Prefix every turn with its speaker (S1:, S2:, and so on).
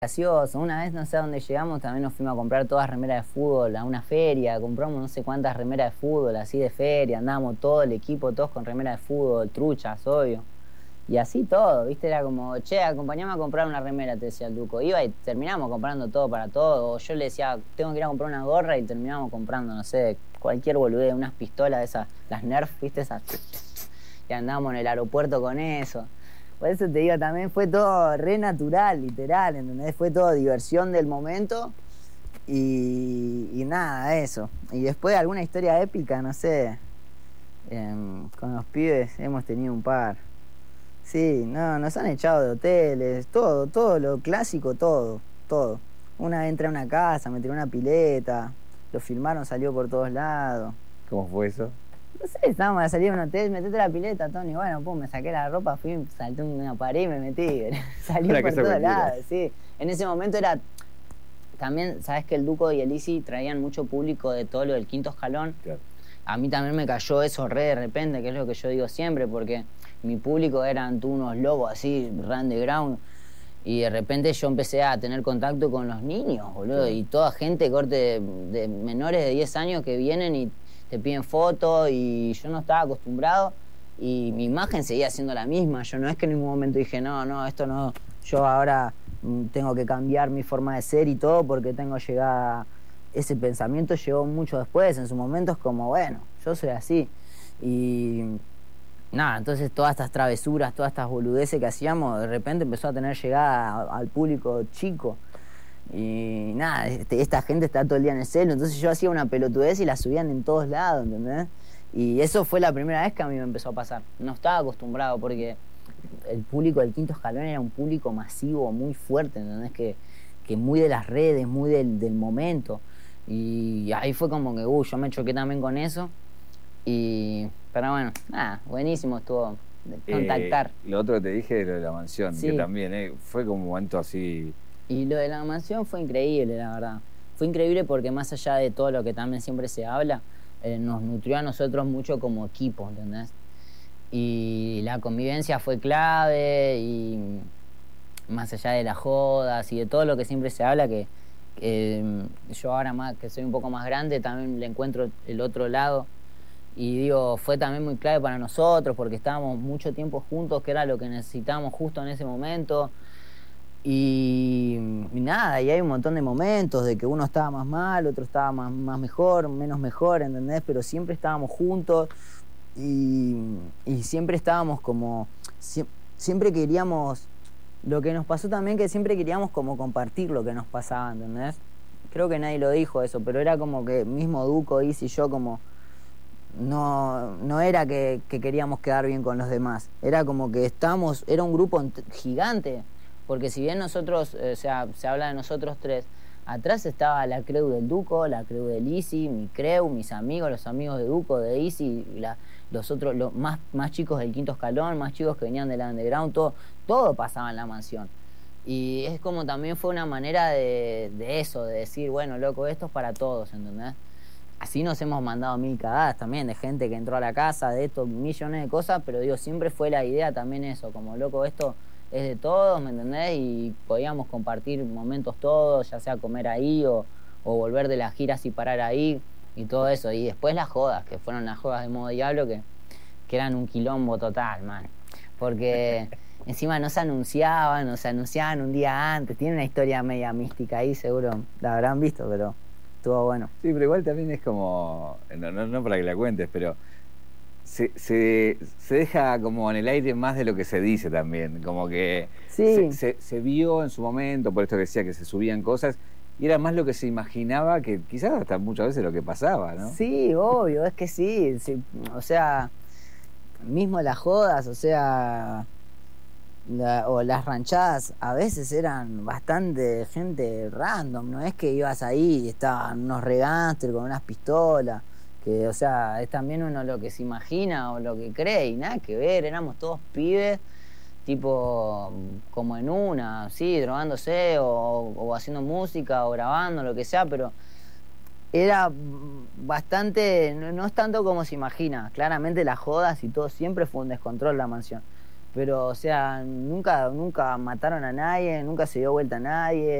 S1: gracioso. Una vez no sé a dónde llegamos, también nos fuimos a comprar todas remeras de fútbol a una feria, compramos no sé cuántas remeras de fútbol, así de feria, andábamos todo el equipo, todos con remeras de fútbol, truchas, obvio. Y así todo, ¿viste? Era como, che, acompañame a comprar una remera, te decía el Duco. Iba y terminamos comprando todo para todo. O yo le decía, tengo que ir a comprar una gorra y terminamos comprando, no sé, cualquier boludez, unas pistolas esas, las Nerf, ¿viste? Esas. Y andábamos en el aeropuerto con eso. Por eso te digo, también fue todo re natural, literal, ¿entendés? Fue todo diversión del momento y nada, eso. Y después alguna historia épica, no sé, con los pibes hemos tenido un par. Sí, no, nos han echado de hoteles, todo lo clásico, todo. Una vez entré a una casa, me tiré una pileta, lo filmaron, salió por todos lados.
S2: ¿Cómo fue eso?
S1: No sé, estábamos a salir de un hotel, metete la pileta, Tony. Bueno, pum, me saqué la ropa, fui, salté una pared y me metí. Salió
S2: Una
S1: por
S2: casa
S1: todos
S2: cualquiera.
S1: lados, sí. En ese momento era. También, sabes que el Duco y el Easy traían mucho público de todo lo del Quinto Escalón.
S2: Claro.
S1: A mí también me cayó eso re de repente, que es lo que yo digo siempre, porque mi público eran tú unos lobos así, underground. Y de repente yo empecé a tener contacto con los niños, boludo.
S2: Claro.
S1: Y toda gente, corte de menores de 10 años que vienen y te piden fotos y yo no estaba acostumbrado y mi imagen seguía siendo la misma. Yo no es que en ningún momento dije, no, esto no, yo ahora tengo que cambiar mi forma de ser y todo porque tengo llegada. Ese pensamiento llegó mucho después, en su momento es como, bueno, yo soy así. Y nada, entonces todas estas travesuras, todas estas boludeces que hacíamos, de repente empezó a tener llegada al público chico. Y nada, esta gente está todo el día en el celo, entonces yo hacía una pelotudez y la subían en todos lados, ¿entendés? Y eso fue la primera vez que a mí me empezó a pasar. No estaba acostumbrado porque el público del Quinto Escalón era un público masivo, muy fuerte, ¿entendés? Que muy de las redes, muy del momento. Y ahí fue como que, yo me choqué también con eso. Pero bueno, nada, buenísimo estuvo contactar.
S2: Lo otro que te dije de lo de la mansión, que
S1: Sí,
S2: también fue como un momento así.
S1: y lo de la mansión fue increíble, la verdad. Fue increíble porque más allá de todo lo que también siempre se habla, nos nutrió a nosotros mucho como equipo, ¿entendés? Y la convivencia fue clave y más allá de las jodas y de todo lo que siempre se habla, que yo ahora más que soy un poco más grande también le encuentro el otro lado. Y digo, fue también muy clave para nosotros porque estábamos mucho tiempo juntos, que era lo que necesitábamos justo en ese momento. Y nada, y hay un montón de momentos de que uno estaba más mal, otro estaba más mejor, menos mejor, ¿entendés? Pero siempre estábamos juntos y, y siempre estábamos como. Siempre queríamos. Lo que nos pasó también que siempre queríamos como compartir lo que nos pasaba, ¿entendés? Creo que nadie lo dijo eso, pero era como que mismo Duco, Is y yo como no era que queríamos quedar bien con los demás, era como que era un grupo gigante, porque si bien nosotros, o sea, se habla de nosotros tres, atrás estaba la creu del Duco, la creu del Easy, mi creu, mis amigos, los amigos de Duco, de Easy, los otros, los más chicos del Quinto Escalón, más chicos que venían del underground, todo pasaba en la mansión. Y es como también fue una manera de eso, de decir, bueno, loco, esto es para todos, ¿entendés? Así nos hemos mandado mil cagadas también de gente que entró a la casa, de esto, millones de cosas, pero digo, siempre fue la idea también eso, como loco, esto es de todos, ¿me entendés? Y podíamos compartir momentos todos, ya sea comer ahí o volver de las giras y parar ahí y todo eso. Y después las jodas, que fueron las jodas de modo diablo, que eran un quilombo total, man. Porque encima no se anunciaban, o se anunciaban un día antes, tiene una historia media mística ahí, seguro la habrán visto, pero estuvo bueno.
S2: Sí, pero igual también es como. No para que la cuentes, pero se deja como en el aire más de lo que se dice también. Como que
S1: Sí,
S2: se vio en su momento, por esto que decía que se subían cosas, y era más lo que se imaginaba que quizás hasta muchas veces lo que pasaba, ¿no?
S1: sí, obvio, es que sí, sí, o sea, mismo las jodas, o sea, o las ranchadas, a veces eran bastante gente random, no es que ibas ahí y estaban unos regánster con unas pistolas, que, o sea, es también uno lo que se imagina o lo que cree y nada que ver, éramos todos pibes, tipo, como en una, sí, drogándose o haciendo música o grabando, lo que sea, pero era bastante, no es tanto como se imagina. Claramente las jodas y todo siempre fue un descontrol la mansión. Pero, o sea, nunca mataron a nadie, nunca se dio vuelta a nadie.